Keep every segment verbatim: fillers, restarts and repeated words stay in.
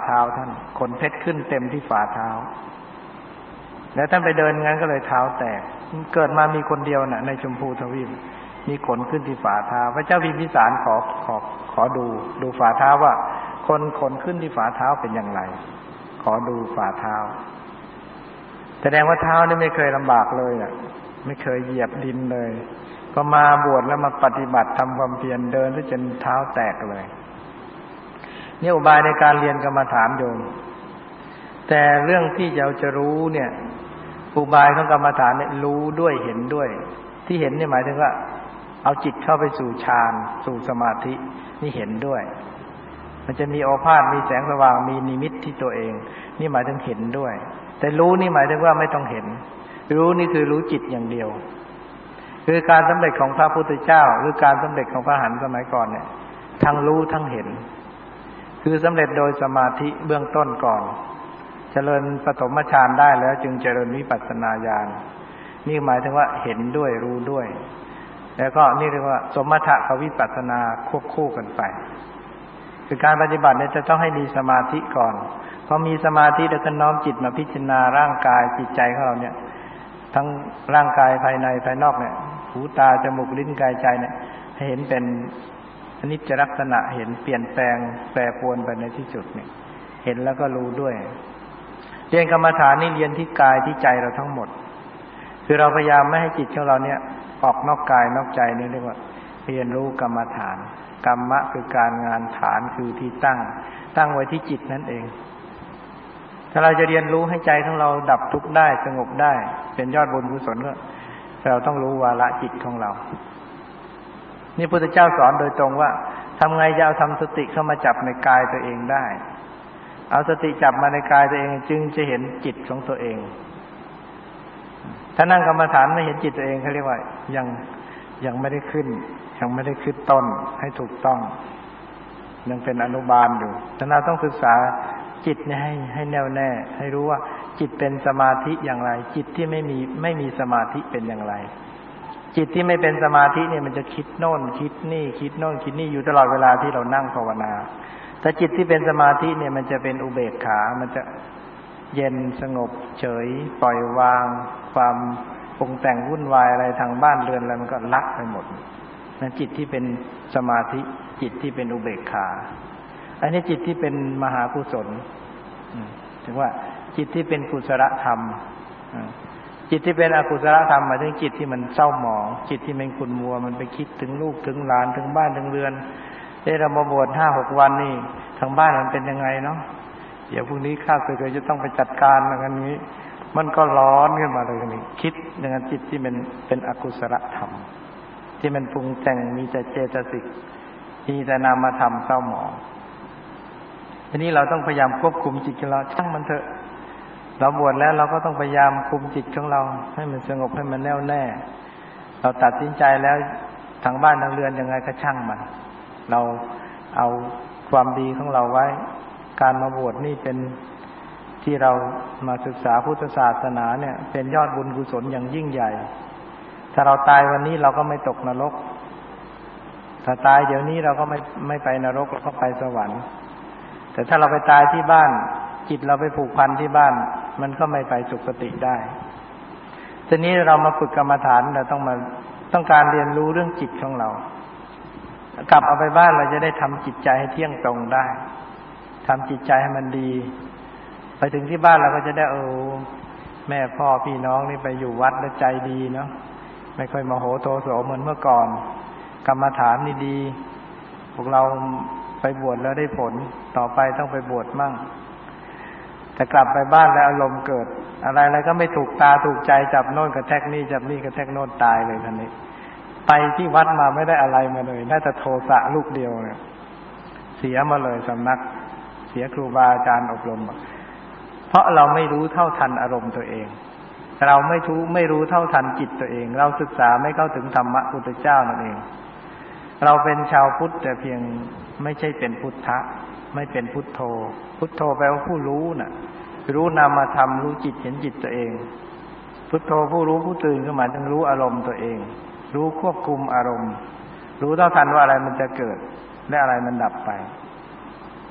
เท้าท่านขนเพชรขึ้นเต็มที่ฝ่าเท้าแล้วท่านไปเดินงั้นก็เลยเท้าแตกเกิดมามีคนเดียวน่ะในชมพูทวีปมีขนขึ้นที่ฝ่าเท้าพระเจ้าพิมพิสารขอขอขอดูดูฝ่าเท้าว่าคนขนขึ้นที่ฝ่าเท้าเป็นอย่างไรขอดูฝ่าเท้าแสดงว่าเท้านี่ไม่เคยลำบากเลยน่ะไม่เคยเหยียบดินเลยพอมาบวชแล้วมาปฏิบัติทำความเพียรเดินจนเท้าแตกเลยนี่อุบายในการเรียนกรรมฐานโยมแต่เรื่องที่เราจะรู้เนี่ยอุบายของกรรมฐานเนี่ยรู้ด้วยเห็นด้วยที่เห็นนี่หมายถึงว่าเอาจิตเข้าไปสู่ฌานสู่สมาธินี่เห็นด้วยมันจะมีโอภาสมีแสงสว่างมีนิมิตที่ตัวเองนี่หมายถึงเห็นด้วยแต่รู้นี่หมายถึงว่าไม่ต้องเห็นรู้นี่คือรู้จิตอย่างเดียวคือการสำเร็จของพระพุทธเจ้าหรือการสำเร็จของพระอรหันต์สมัยก่อนเนี่ยทั้งรู้ทั้งเห็นคือสำเร็จโดยสมาธิเบื้องต้นก่อนเจริญปฐมฌานได้แล้วจึงเจริญวิปัสสนาญาณนี่หมายถึงว่าเห็นด้วยรู้ด้วยแล้วก็นี่เรียกว่าสมถะกับวิปัสสนาควบคู่กันไปคือการปฏิบัติเนี่ยจะต้องให้มีสมาธิก่อนพอมีสมาธิแล้วก็น้อมจิตมาพิจารณาร่างกายจิตใจของเราเนี่ยทั้งร่างกายภายในภายนอกเนี่ยหูตาจมูกลิ้นกายใจเนี่ยให้เห็นเป็นอนิจจลักษณะเห็นเปลี่ยนแปลงแปรปรวนไปในที่สุดเนี่ยเห็นแล้วก็รู้ด้วยเรียนกรรมฐานนี่เรียนที่กายที่ใจเราทั้งหมดคือเราพยายามไม่ให้จิตของเราเนี่ยออกนอกกายนอกใจนี่เรียกว่าเรียนรู้กรรมฐานกรรมะคือการงานฐานคือที่ตั้งตั้งไว้ที่จิตนั่นเองถ้าเราจะเรียนรู้ให้ใจของเราดับทุกข์ได้สงบได้เป็นยอดบุญกุศลก็เราต้องรู้วาระจิตของเรานี่พระพุทธเจ้าสอนโดยตรงว่าทำไงจะเอาทำสติเข้ามาจับในกายตัวเองได้เอาสติจับมาในกายตัวเองจึงจะเห็นจิตของตัวเองถ้านั่งกรรมฐานไม่เห็นจิตตัวเองเขาเรียกว่ายังยังไม่ได้ขึ้นยังไม่ได้ขึ้นต้นให้ถูกต้องยังเป็นอนุบาลอยู่แต่เราต้องศึกษาจิตเนี่ยให้ให้แน่วแน่ให้รู้ว่าจิตเป็นสมาธิอย่างไรจิตที่ไม่มีไม่มีสมาธิเป็นอย่างไรจิตที่ไม่เป็นสมาธิเนี่ยมันจะคิดโน่นคิดนี่คิดโน่นคิดนี่อยู่ตลอดเวลาที่เรานั่งภาวนาแต่จิตที่เป็นสมาธิเนี่ยมันจะเป็นอุเบกขามันจะเย็นสงบเฉยปล่อยวางความปรุงแต่งวุ่นวายอะไรทางบ้านเรือนอะไรมันก็ละไปหมดนั่นจิตที่เป็นสมาธิจิตที่เป็นอุเบกขาอันนี้จิตที่เป็นมหากุศลถึงว่าจิตที่เป็นกุศลธรรมจิตที่เป็นอกุศลธรรมหมายถึงจิตที่มันเศร้าหมองจิตที่มันขุ่นมัวมันไปคิดถึงลูกถึงหลานถึงบ้านถึงเรือนได้เรามาบวชห้าหกวันนี่ทางบ้านมันเป็นยังไงเนาะเดี๋ยวพรุ่งนี้ข้าศึกจะต้องไปจัดการอย่างนี้มันก็ร้อนขึ้นมาเลยนี่คิดอย่างนั้นจิตที่มันเป็นอกุศลธรรมที่มันปรุงแต่งมีแต่เจตสิกมีแต่นามธรรมเศร้าหมองทีนี้เราต้องพยายามควบคุมจิตของเราช่างมันเถอะเราบวชแล้วเราก็ต้องพยายามคุมจิตของเราให้มันสงบให้มันแน่วแน่เราตัดสินใจแล้วทางบ้านทางเรือนยังไงก็ช่างมันเราเอาความดีของเราไว้การมาบวชนี่เป็นที่เรามาศึกษาพุทธศาสนาเนี่ยเป็นยอดบุญกุศลอย่างยิ่งใหญ่ถ้าเราตายวันนี้เราก็ไม่ตกนรกถ้าตายเดี๋ยวนี้เราก็ไม่ไม่ไปนรกเราก็ไปสวรรค์แต่ถ้าเราไปตายที่บ้านจิตเราไปผูกพันที่บ้านมันก็ไม่ไปสุคติได้ทีนี้เรามาฝึกกรรมฐานเราต้องมาต้องการเรียนรู้เรื่องจิตของเรากลับเอาไปบ้านเราจะได้ทำจิตใจให้เที่ยงตรงได้ทำจิตใจให้มันดีไปถึงที่บ้านเราก็จะได้เออแม่พ่อพี่น้องนี่ไปอยู่วัดแล้วใจดีเนาะไม่ค่อยโมโหโทโสเหมือนเมื่อก่อนกรรมฐานนี่ดีพวกเราไปบวชแล้วได้ผลต่อไปต้องไปบวชมั่งแต่กลับไปบ้านแล้วอารมณ์เกิดอะไรอะไรก็ไม่ถูกตาถูกใจจับโน่นกระแทกนี่จับนี่กระแทกโน่นตายเลยทันนี้ไปที่วัดมาไม่ได้อะไรมาเลยได้แต่โทสะลูกเดียวเนี่ยเสียมาเลยสำนักเสียครูบาอาจารย์อบรมเพราะเราไม่รู้เท่าทันอารมณ์ตัวเองเราไม่รู้ไม่รู้เท่าทันจิตตัวเองเราศึกษาไม่เข้าถึงธรรมะพุทธเจ้านั่นเองเราเป็นชาวพุทธแต่เพียงไม่ใช่เป็นพุทธะไม่เป็นพุทโธพุทโธแปลว่าผู้รู้น่ะรู้นามธรรมรู้จิตเห็นจิตตัวเองพุทโธผู้รู้ผู้ตื่นก็หมายถึงรู้อารมณ์ตัวเองรู้ควบคุมอารมณ์รู้เท่าทันว่าอะไรมันจะเกิดและอะไรมันดับไป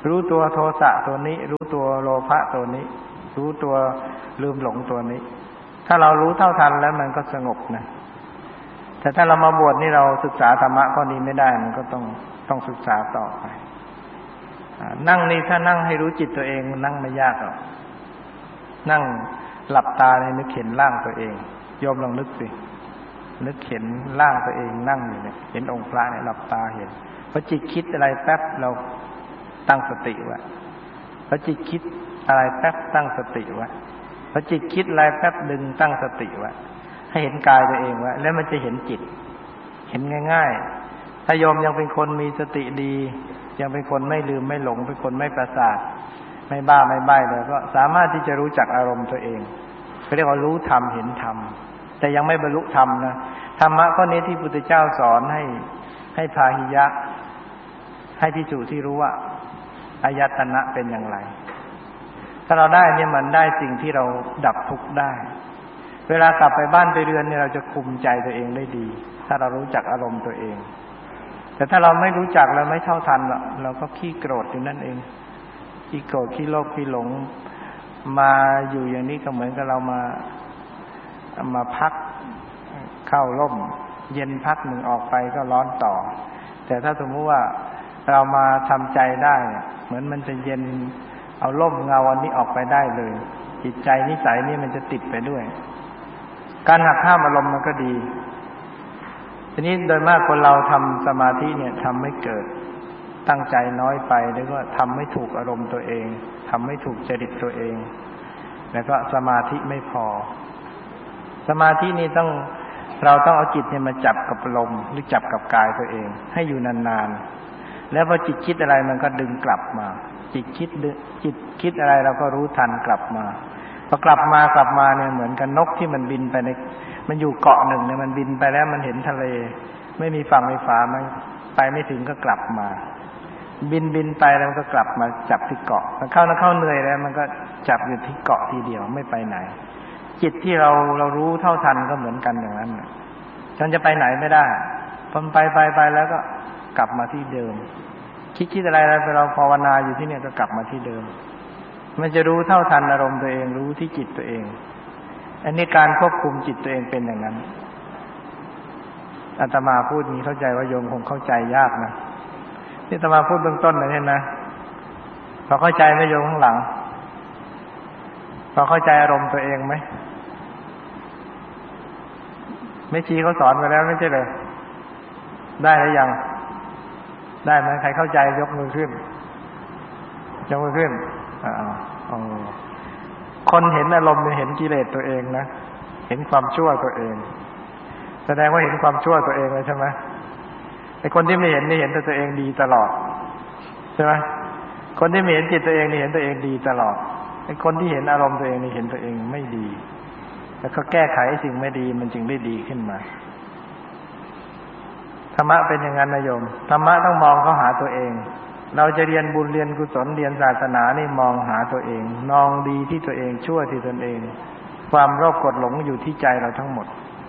รู้ตัวโทสะตัวนี้รู้ตัวโลภะตัวนี้รู้ตัวลืมหลงตัวนี้ถ้าเรารู้เท่าทันแล้วมันก็สงบนะแต่ถ้าเรามาบวชนี่เราศึกษาธรรมะข้อนี้ไม่ได้มันก็ต้องต้องศึกษาต่อไปนั่งนี่ถ้านั่งให้รู้จิตตัวเองมันนั่งไม่ยากหรอกนั่งหลับตาในนึกเห็นร่างตัวเองโยมลองนึกสินึกเห็นร่างตัวเองนั่งอยู่เนี่ยเห็นองค์พระเนี่ยหลับตาเห็นพอจิตคิดอะไรแป๊บเราตั้งสติไว้พอจิตคิดอะไรแป๊บตั้งสติไว้พอจิตคิดอะไรแป๊บดึงตั้งสติไว้ให้เห็นกายตัวเองไว้แล้วมันจะเห็นจิตเห็นง่ายๆถ้าโยมยังเป็นคนมีสติดียังเป็นคนไม่ลืมไม่หลงเป็นคนไม่ประสาทไม่บ้าไม่ใบ้เลยก็สามารถที่จะรู้จักอารมณ์ตัวเองเขาเรียกว่ารู้ธรรมเห็นธรรมแต่ยังไม่บรรลุธรรมนะธรรมะข้อนี้ที่พุทธเจ้าสอนให้ให้พาหิยะให้ภิกษุที่รู้ว่าอายตนะเป็นอย่างไรถ้าเราได้เนี่ยมันได้สิ่งที่เราดับทุกข์ได้เวลากลับไปบ้านไปเรือนเนี่ยเราจะคุมใจตัวเองได้ดีถ้าเรารู้จักอารมณ์ตัวเองแต่ถ้าเราไม่รู้จักเราไม่เท่าทันหรอกเราก็ขี้โกรธอยู่นั่นเองขี้โกรธขี้โลภขี้หลงมาอยู่อย่างนี้ก็เหมือนกับเรามามาพักเข้าร่มเย็นพักหนึ่งออกไปก็ร้อนต่อแต่ถ้าสมมุติว่าเรามาทำใจได้เหมือนมันจะเย็นเอาร่มเงาอันนี้ออกไปได้เลยจิตใจนิสัยนี่มันจะติดไปด้วยการหักห้ามอารมณ์มันก็ดีทีนี้โดยมากคนเราทำสมาธิเนี่ยทำไม่เกิดตั้งใจน้อยไปแล้วก็ทำไม่ถูกอารมณ์ตัวเองทำไม่ถูกจริตตัวเองแล้วก็สมาธิไม่พอสมาธินี่ต้องเราต้องเอาจิตเนี่ยมาจับกับลมหรือจับกับกายตัวเองให้อยู่นานๆแล้วพอจิตคิดอะไรมันก็ดึงกลับมาจิตคิดจิตคิดอะไรเราก็รู้ทันกลับมาพอกลับมากลับมาเนี่ยเหมือนกับนกที่มันบินไปในมันอยู่เกาะหนึ่งเนี่ยมันบินไปแล้วมันเห็นทะเลไม่มีฝั่งมีฝามันไปไม่ถึงก็กลับมาบินบินไปแล้วมันก็กลับมาจับที่เกาะมันเข้าแล้วเข้าเหนื่อยแล้วมันก็จับอยู่ที่เกาะทีเดียวไม่ไปไหนจิตที่เราเรารู้เท่าทันก็เหมือนกันอย่างนั้นฉันจะไปไหนไม่ได้พอไปไปไปแล้วก็กลับมาที่เดิมคิดคิดอะไรอะไรไปเราภาวนาอยู่ที่เนี่ยก็กลับมาที่เดิมมันจะรู้เท่าทันอารมณ์ตัวเองรู้ที่จิตตัวเองอันนี้การควบคุมจิตตัวเองเป็นอย่างนั้นอาตมาพูดนี้เข้าใจว่าโยมคงเข้าใจยากนะที่อาตมาพูดเบื้องต้นนะเนี่ยนะพอเข้าใจไหมโยมข้างหลังพอเข้าใจอารมณ์ตัวเองไหมแม่ชีเขาสอนไปแล้วไม่ใช่เหรอได้หรือยังได้ไหมใครเข้าใจยกมือขึ้นยกมือขึ้นอ่าอ๋อคนเห็นอารมณ์เนี่ยเห็นกิเลสตัวเองนะเห็นความชั่วตัวเองแสดงว่าเห็นความชั่วตัวเองเลยใช่ไหมไอ้คนที่ไม่เห็นนี่เห็นแต่ตัวเองดีตลอดใช่ไหมคนที่ไม่เห็นจิตตัวเองนี่เห็นตัวเองดีตลอดไอ้คนที่เห็นอารมณ์ตัวเองนี่เห็นตัวเองไม่ดีแล้วก็แก้ไขสิ่งไม่ดีมันจึงได้ดีขึ้นมาธรรมะเป็นอย่างนั้นนะโยมธรรมะต้องมองเข้าหาตัวเองเราจะเรียนบุญเรียนกุศลเรียนศาสนานี่มองหาตัวเองมองดีที่ตัวเองชั่วที่ตนเองความโลภโกรธหลงอยู่ที่ใจเราทั้งหมด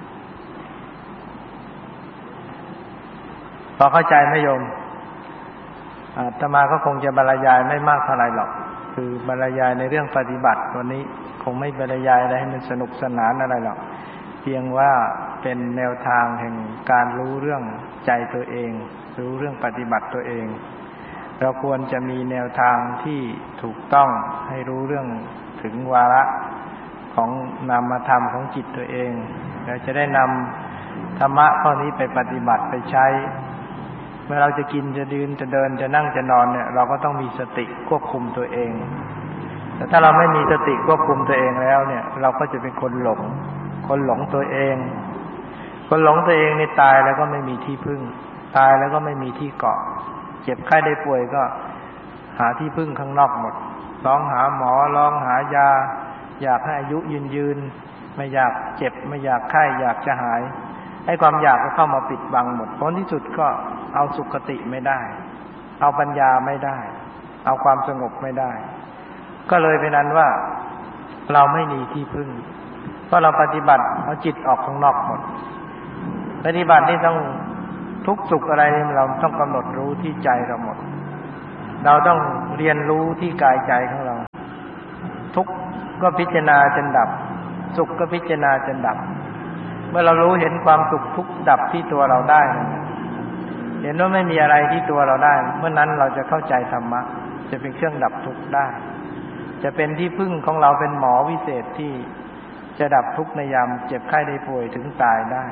พอเข้าใจไหมโยมอาตมาก็คงจะบรรยายไม่มากเท่าไหร่หรอกคือบรรยายในเรื่องปฏิบัติวันนี้คงไม่บรรยายอะไรให้มันสนุกสนานอะไรหรอกเพียงว่าเป็นแนวทางแห่งการรู้เรื่องใจตัวเองรู้เรื่องปฏิบัติตัวเองเราควรจะมีแนวทางที่ถูกต้องให้รู้เรื่องถึงวาระของนามธรรมของจิตตัวเองเราจะได้นำธรรมะข้อนี้ไปปฏิบัติไปใช้เมื่อเราจะกินจะดื่มจะเดินจะนั่งจะนอนเนี่ยเราก็ต้องมีสติควบคุมตัวเองแต่ถ้าเราไม่มีสติควบคุมตัวเองแล้วเนี่ยเราก็จะเป็นคนหลงคนหลงตัวเองคนหลงตัวเองนี่ตายแล้วก็ไม่มีที่พึ่งตายแล้วก็ไม่มีที่เกาะเจ็บไข้ได้ป่วยก็หาที่พึ่งข้างนอกหมดร้องหาหมอร้องหายาอยากให้อายุยืนยืนไม่อยากเจ็บไม่อยากไข้อยากจะหายไอ้ความอยากก็เข้ามาปิดบังหมดผลที่สุดก็เอาสุขติไม่ได้เอาปัญญาไม่ได้เอาความสงบไม่ได้ก็เลยเป็นนั้นว่าเราไม่มีที่พึ่งเพราะเราปฏิบัติเอาจิตออกข้างนอกหมดปฏิบัตินี่ต้องทุกสุขอะไรเราต้องกำหนดรู้ที่ใจเราหมดเราต้องเรียนรู้ที่กายใจของเราทุกข์ก็พิจารณาจนดับสุขก็พิจารณาจนดับเมื่อเรารู้เห็นความสุขทุกข์ดับที่ตัวเราได้เห็นว่าไม่มีอะไรที่ตัวเราได้เมื่อนั้นเราจะเข้าใจธรรมะจะเป็นเครื่องดับทุกข์ได้จะเป็นที่พึ่งของเราเป็นหมอวิเศษที่จะดับทุกข์ในยามเจ็บไข้ได้ป่วยถึงตายได้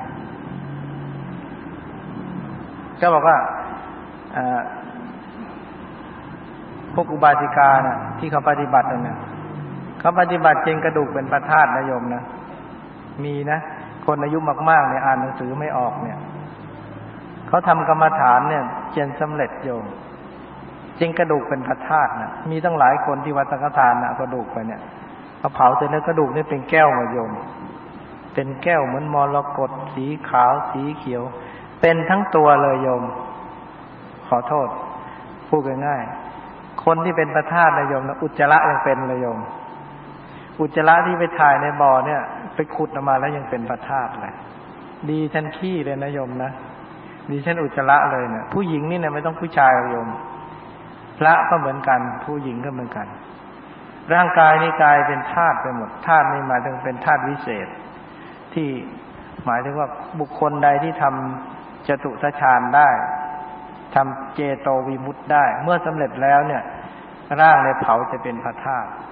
ก็บอกว่าพวกอุบาสิกาน่ะที่เขาปฏิบัตินั่นน่ะเขาปฏิบัติจริงกระดูกเป็นพระธาตุนะโยมนะมีนะคนอายุมากๆเนี่ยอ่านหนังสือไม่ออกเนี่ยเขาทำกรรมฐานเนี่ยเจนสำเร็จโยมจริงกระดูกเป็นพระธาตุนะมีตั้งหลายคนที่วัดสังฆทานนะกระดูกไปเนี่ยเขาเผาเสร็จแล้วกระดูกนี่เป็นแก้วมาโยมเป็นแก้วเหมือนมรกตสีขาวสีเขียวเป็นทั้งตัวเลยโยมขอโทษพูดง่ายๆคนที่เป็นพระธาตุนะโยมนะอุจจาระยังเป็นเลยโยมอุจจาระที่ไปถ่ายในบ่อเนี่ยไปขุดออกมาแล้วยังเป็นพระธาตุเลยดีท่านขี้เลยนะโยมนะดีท่านอุจจาระเลยเนี่ยผู้หญิงนี่เนี่ยไม่ต้องผู้ชายโยมพระก็เหมือนกันผู้หญิงก็เหมือนกันร่างกายนี่กลายเป็นธาตุไปหมดธาตุนี่หมายถึงเป็นธาตุวิเศษที่หมายถึงว่าบุคคลใดที่ทำจตุตฌานได้ทำเจโตวิมุตติได้เมื่อสำเร็จแล้วเนี่ยร่างในเผาจะเป็นพระธาตุ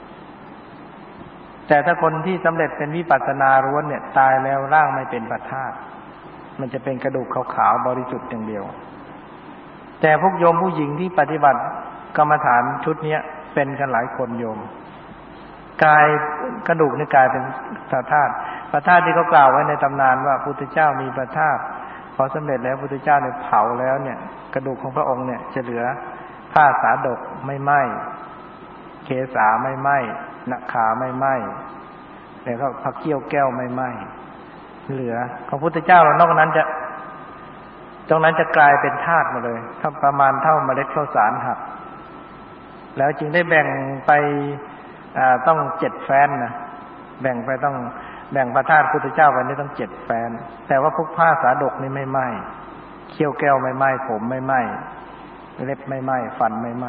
แต่ถ้าคนที่สำเร็จเป็นวิปัสสนาล้วนเนี่ยตายแล้วร่างไม่เป็นพระธาตุมันจะเป็นกระดูกขาวๆบริสุทธิ์อย่างเดียวแต่พวกโยมผู้หญิงที่ปฏิบัติกรรมฐานชุดนี้เป็นกันหลายคนโยมกายกระดูกนี่กลายเป็นพระธาตุพระธาตุที่เขากล่าวไว้ในตำนานว่าพุทธเจ้ามีพระธาตุพอสำเร็จแล้วพุทธเจ้าเนี่ยเผาแล้วเนี่ยกระดูกของพระองค์เนี่ยจะเหลือผ้าสาดกไม่ไหม้เกศาไม่ไหม้นาขาไม่ไหม้แล้วก็พระเกี้ยวแก้วไม่ไหม้เหลือของพุทธเจ้าเรานอกนั้นจะตรงนั้นจะกลายเป็นธาตุหมดเลยถ้าประมาณเท่าเมล็ดข้าวสารหักแล้วจึงได้แบ่งไปต้องเจ็ดแฟ้นนะแบ่งไปต้องแบ่งพระธาตุพุทธเจ้าไปนี่ต้องเจ็ดแฟ้นแต่ว่าพวกผ้าสาดกนี่ไม่ไหม้เขี้ยวแก้วไม่ไหม้ผมไม่ไหม้เล็บไม่ไหม้ฟันไม่ไหม้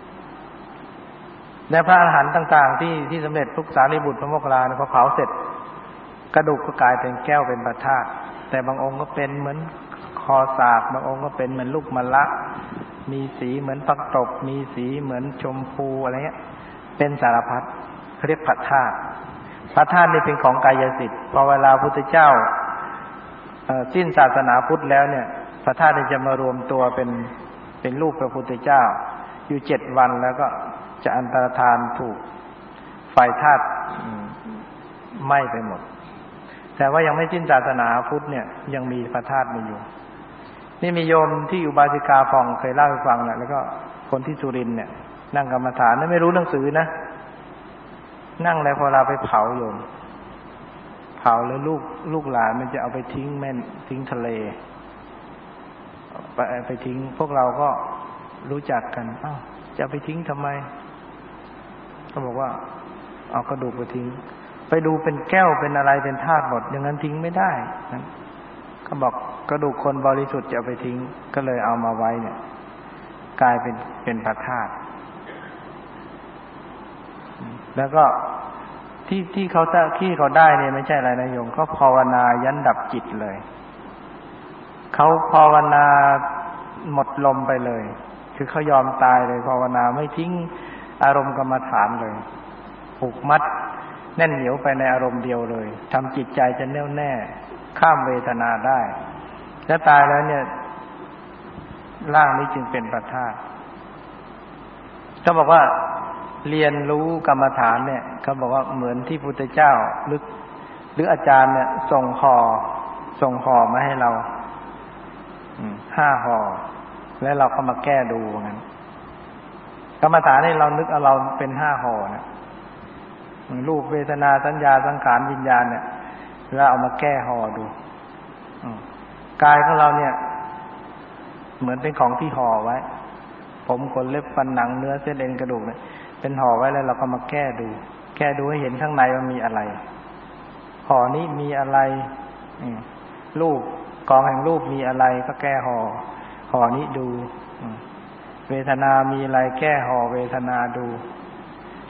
และพระอรหันต์ต่างๆที่ที่สำเร็จทุกสารีบุตรพระโมคคัลลาเนี่ยพอเผาเสร็จกระดูกก็กลายเป็นแก้วเป็นพระธาตุแต่บางองค์ก็เป็นเหมือนคอสากบางองค์ก็เป็นเหมือนลูกมะละมีสีเหมือนผักตบมีสีเหมือนชมพูอะไรเงี้ยเป็นสารพัดเขาเรียกพระธาตุพระธาตุนี่เป็นของกายสิทธิ์พอเวลาพุทธเจ้าสิ้นศาสนาพุทธแล้วเนี่ยพระธาตุจะมารวมตัวเป็นเป็นรูปพระพุทธเจ้าอยู่เจ็ดวันแล้วก็จะอันตรธานถูกไฟธาตุไหม้ไปหมดแต่ว่ายังไม่สิ้นศาสนาพุทธเนี่ยยังมีพระธาตุมีอยู่นี่มีโยมที่อุบาสิกาฟองเคยเล่าให้ฟังแหละแล้วก็คนที่สุรินทร์เนี่ยนั่งกรรมฐานไม่รู้หนังสือนะนั่งแล้วพอเราไปเผาโยมเผาแล้วลูกลูกหลานมันจะเอาไปทิ้งแม่นทิ้งทะเลไปไปทิ้งพวกเราก็รู้จักกันอ้าวจะไปทิ้งทำไมเขาบอกว่าเอากระดูกไปทิ้งไปดูเป็นแก้วเป็นอะไรเป็นธาตุหมดอย่างนั้นทิ้งไม่ได้นะเขาบอกกระดูกคนบริสุทธิ์จะเอาไปทิ้งก็เลยเอามาไว้เนี่ยกลายเป็นเป็นพระธาตุแล้วก็ที่ที่เขาที่เขาได้เนี่ยไม่ใช่อะไรนะโยมเขาภาวนายันดับจิตเลยเขาภาวนาหมดลมไปเลยคือเขายอมตายเลยภาวนาไม่ทิ้งอารมณ์กรรมฐานเลยผูกมัดแน่นเหนียวไปในอารมณ์เดียวเลยทำจิตใจจะแน่วแน่ข้ามเวทนาได้และตายแล้วเนี่ยร่างนี้จึงเป็นพระธาตุเขาบอกว่าเรียนรู้กรรมฐานเนี่ยเขาบอกว่าเหมือนที่พุทธเจ้าหรือหรืออาจารย์เนี่ยส่งห่อส่งห่อมาให้เราห้าห่อแล้วเราก็มาแก้ดูงั้นกรรมฐานนี่เรานึกเอาเราเป็นห้าห่อเนี่ยรูปเวทนาสัญญาสังขารวิญญาณเนี่ยแล้วเอามาแก้ห่อดูกายของเราเนี่ยเหมือนเป็นของที่ห่อไว้ผมขนเล็บฟันหนังเนื้อเส้นเอ็นกระดูกเนี่ยเป็นห่อไว้แล้วเราก็มาแก้ดูแก้ดูให้เห็นข้างในว่ามีอะไรห่อนี้มีอะไรรูปกองแห่งรูปมีอะไรก็แก้ห่อห่อนี้ดูเวทนามีอะไรแก้ห่อเวทนาดู